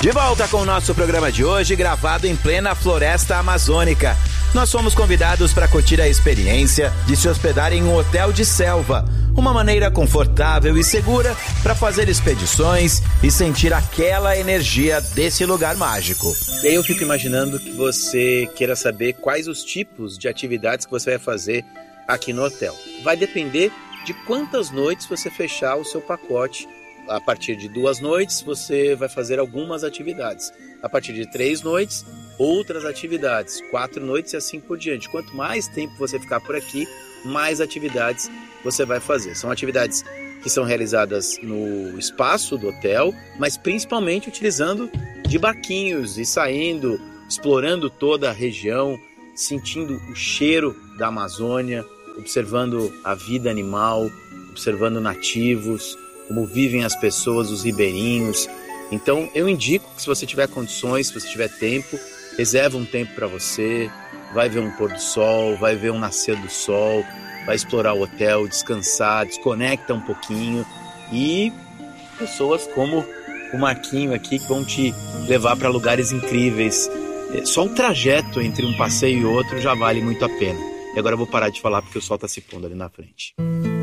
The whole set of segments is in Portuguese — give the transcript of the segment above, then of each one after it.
De volta com o nosso programa de hoje, gravado em plena floresta amazônica. Nós fomos convidados para curtir a experiência de se hospedar em um hotel de selva, uma maneira confortável e segura para fazer expedições e sentir aquela energia desse lugar mágico. E aí eu fico imaginando que você queira saber quais os tipos de atividades que você vai fazer aqui no hotel. Vai depender de quantas noites você fechar o seu pacote. A partir de 2 noites, você vai fazer algumas atividades. A partir de 3 noites, outras atividades. 4 noites e assim por diante. Quanto mais tempo você ficar por aqui, mais atividades você vai fazer. São atividades que são realizadas no espaço do hotel, mas principalmente utilizando de barquinhos e saindo, explorando toda a região, sentindo o cheiro da Amazônia, observando a vida animal, observando nativos, como vivem as pessoas, os ribeirinhos. Então eu indico que, se você tiver condições, se você tiver tempo, reserva um tempo para você, vai ver um pôr do sol, vai ver um nascer do sol, vai explorar o hotel, descansar, desconecta um pouquinho, e pessoas como o Marquinho aqui que vão te levar para lugares incríveis. Só o trajeto entre um passeio e outro já vale muito a pena. E agora eu vou parar de falar porque o sol está se pondo ali na frente.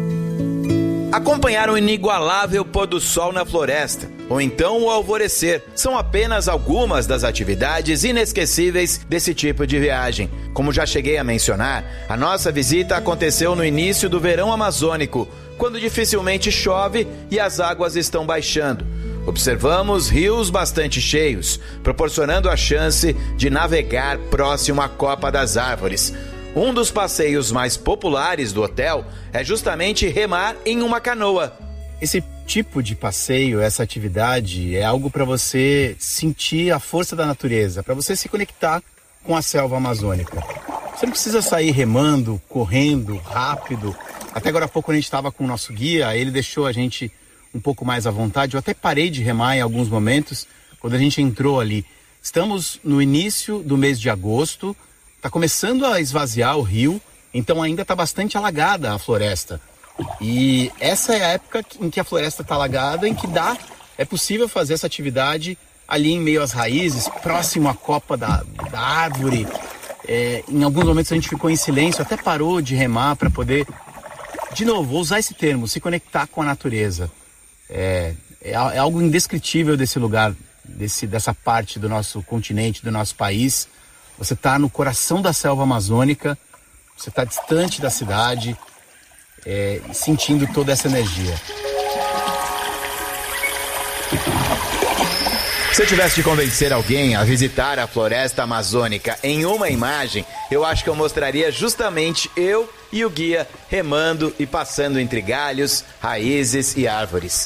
Acompanhar um inigualável pôr do sol na floresta, ou então o alvorecer, são apenas algumas das atividades inesquecíveis desse tipo de viagem. Como já cheguei a mencionar, a nossa visita aconteceu no início do verão amazônico, quando dificilmente chove e as águas estão baixando. Observamos rios bastante cheios, proporcionando a chance de navegar próximo à copa das árvores. Um dos passeios mais populares do hotel é justamente remar em uma canoa. Esse tipo de passeio, essa atividade, é algo para você sentir a força da natureza, para você se conectar com a selva amazônica. Você não precisa sair remando, correndo, rápido. Até agora há pouco, quando a gente estava com o nosso guia, ele deixou a gente um pouco mais à vontade. Eu até parei de remar em alguns momentos, quando a gente entrou ali. Estamos no início do mês de agosto, está começando a esvaziar o rio, então ainda está bastante alagada a floresta. E essa é a época em que a floresta está alagada, em que é possível fazer essa atividade ali em meio às raízes, próximo à copa da árvore. Em alguns momentos a gente ficou em silêncio, até parou de remar para poder, de novo, vou usar esse termo, se conectar com a natureza. É algo indescritível desse lugar, dessa parte do nosso continente, do nosso país. Você está no coração da selva amazônica, você está distante da cidade, sentindo toda essa energia. Se eu tivesse de convencer alguém a visitar a floresta amazônica em uma imagem, eu acho que eu mostraria justamente eu e o guia remando e passando entre galhos, raízes e árvores.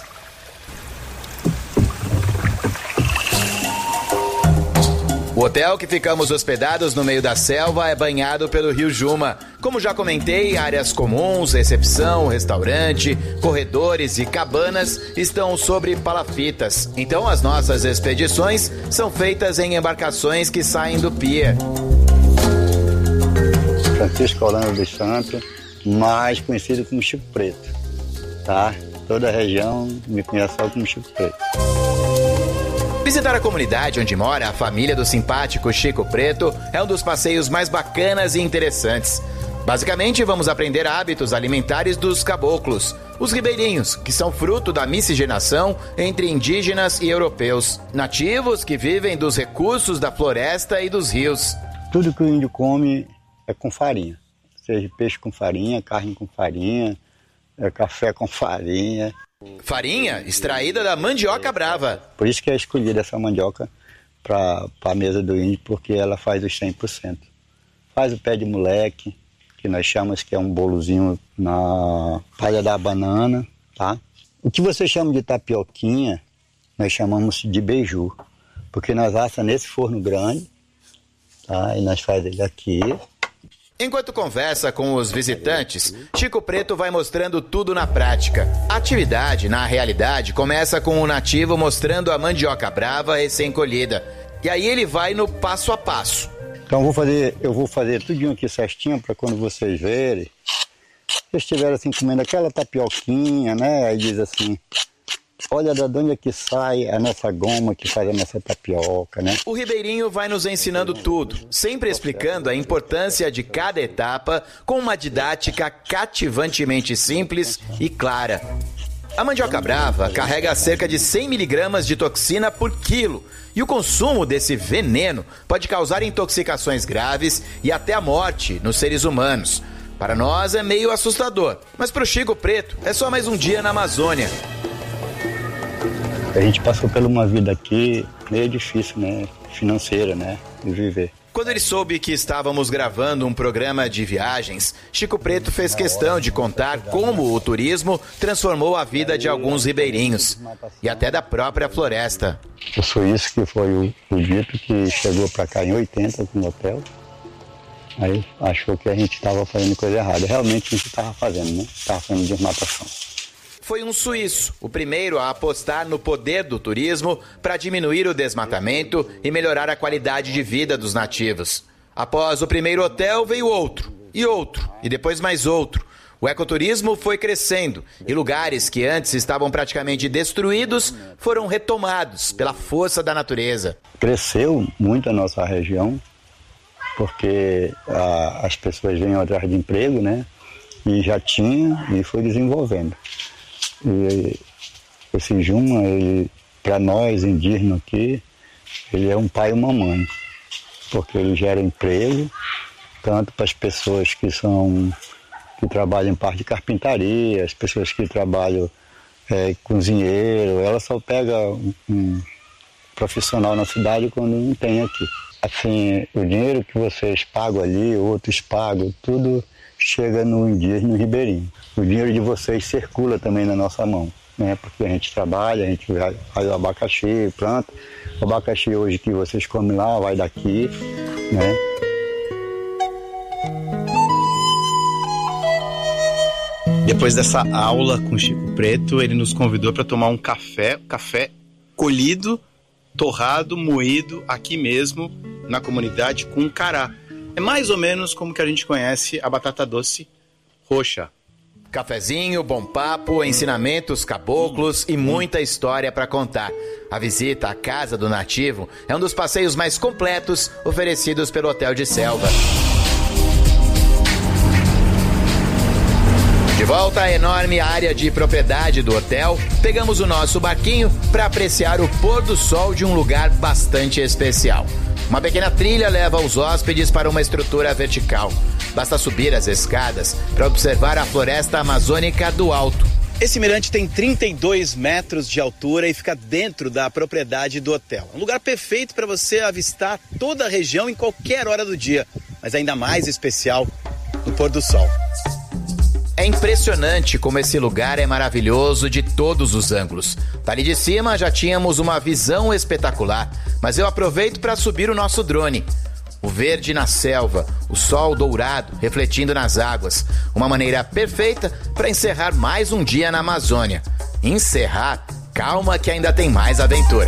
O hotel que ficamos hospedados no meio da selva é banhado pelo rio Juma. Como já comentei, áreas comuns, recepção, restaurante, corredores e cabanas estão sobre palafitas. Então as nossas expedições são feitas em embarcações que saem do pier. Francisco Holanda dos Santos, mais conhecido como Chico Preto, tá? Toda a região me conhece só como Chico Preto. Visitar a comunidade onde mora a família do simpático Chico Preto é um dos passeios mais bacanas e interessantes. Basicamente, vamos aprender hábitos alimentares dos caboclos, os ribeirinhos, que são fruto da miscigenação entre indígenas e europeus, nativos que vivem dos recursos da floresta e dos rios. Tudo que o índio come é com farinha, seja peixe com farinha, carne com farinha, café com farinha. Farinha extraída da mandioca brava. Por isso que é escolhida essa mandioca para a mesa do índio, porque ela faz os 100%. Faz o pé de moleque, que nós chamamos que é um bolozinho na palha da banana, tá? O que você chama de tapioquinha, nós chamamos de beiju, porque nós assamos nesse forno grande, tá? E nós fazemos ele aqui. Enquanto conversa com os visitantes, Chico Preto vai mostrando tudo na prática. A atividade, na realidade, começa com o nativo mostrando a mandioca brava recém-colhida. E aí ele vai no passo a passo. Então eu vou fazer tudinho aqui certinho para quando vocês verem. Se estiverem assim comendo aquela tapioquinha, né? Aí diz assim, Olha de onde é que sai a nossa goma, que faz a nossa tapioca, né? O ribeirinho vai nos ensinando tudo, sempre explicando a importância de cada etapa com uma didática cativantemente simples e clara. A mandioca brava carrega cerca de 100 miligramas de toxina por quilo e o consumo desse veneno pode causar intoxicações graves e até a morte nos seres humanos. Para nós é meio assustador, mas para o Chico Preto é só mais um dia na Amazônia. A gente passou por uma vida aqui meio difícil, né? Financeira, né? De viver. Quando ele soube que estávamos gravando um programa de viagens, Chico Preto fez questão de contar como o turismo transformou a vida de alguns ribeirinhos e até da própria floresta. O suíço, que foi o dito, que chegou para cá em 80 no hotel, aí achou que a gente estava fazendo coisa errada. Realmente a gente estava fazendo, né? Estava fazendo desmatação. Foi um suíço, o primeiro a apostar no poder do turismo para diminuir o desmatamento e melhorar a qualidade de vida dos nativos. Após o primeiro hotel veio outro, e depois mais outro. O ecoturismo foi crescendo e lugares que antes estavam praticamente destruídos foram retomados pela força da natureza. Cresceu muito a nossa região, porque as pessoas vêm atrás de emprego, né? E já tinha e foi desenvolvendo. E esse Juma, para nós indígenas aqui, ele é um pai e uma mãe, porque ele gera emprego, tanto para as pessoas que trabalham em parte de carpintaria, as pessoas que trabalham cozinheiro, ela só pega um profissional na cidade quando não tem aqui. Assim, o dinheiro que vocês pagam ali, outros pagam, tudo chega no indígena, no ribeirinho. O dinheiro de vocês circula também na nossa mão, né? Porque a gente trabalha, a gente faz o abacaxi, planta. O abacaxi hoje que vocês comem lá, vai daqui, né? Depois dessa aula com Chico Preto, ele nos convidou para tomar um café colhido, torrado, moído, aqui mesmo, na comunidade Cuncará. É mais ou menos como que a gente conhece a batata doce roxa. Cafezinho, bom papo, ensinamentos caboclos e muita história para contar. A visita à casa do nativo é um dos passeios mais completos oferecidos pelo Hotel de Selva. De volta à enorme área de propriedade do hotel, pegamos o nosso barquinho para apreciar o pôr do sol de um lugar bastante especial. Uma pequena trilha leva os hóspedes para uma estrutura vertical. Basta subir as escadas para observar a floresta amazônica do alto. Esse mirante tem 32 metros de altura e fica dentro da propriedade do hotel. Um lugar perfeito para você avistar toda a região em qualquer hora do dia, mas ainda mais especial no pôr do sol. É impressionante como esse lugar é maravilhoso de todos os ângulos. Dali de cima já tínhamos uma visão espetacular, mas eu aproveito para subir o nosso drone. O verde na selva, o sol dourado refletindo nas águas. Uma maneira perfeita para encerrar mais um dia na Amazônia. Encerrar? Calma que ainda tem mais aventura.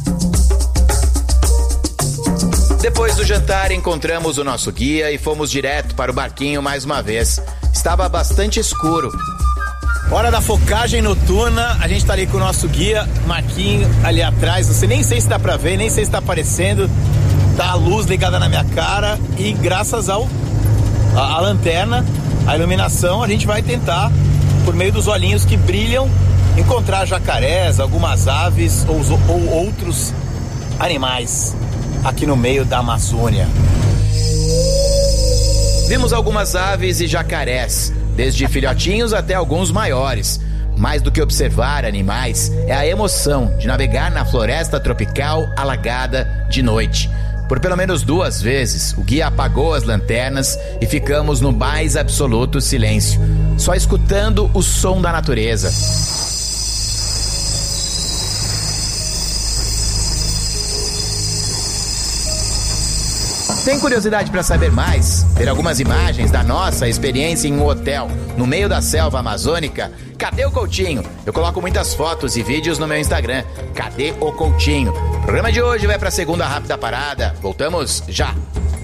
Depois do jantar, encontramos o nosso guia e fomos direto para o barquinho mais uma vez. Estava bastante escuro. Hora da focagem noturna, a gente tá ali com o nosso guia, Marquinho, ali atrás. Não sei nem sei se dá pra ver, nem sei se tá aparecendo. Tá a luz ligada na minha cara e graças a lanterna, a iluminação, a gente vai tentar, por meio dos olhinhos que brilham, encontrar jacarés, algumas aves ou outros animais aqui no meio da Amazônia. Vimos algumas aves e jacarés, desde filhotinhos até alguns maiores. Mais do que observar animais, é a emoção de navegar na floresta tropical alagada de noite. Por pelo menos 2 vezes, o guia apagou as lanternas e ficamos no mais absoluto silêncio, só escutando o som da natureza. Tem curiosidade para saber mais? Ver algumas imagens da nossa experiência em um hotel no meio da selva amazônica? Cadê o Coutinho? Eu coloco muitas fotos e vídeos no meu Instagram. Cadê o Coutinho? O programa de hoje vai para a segunda rápida parada. Voltamos já!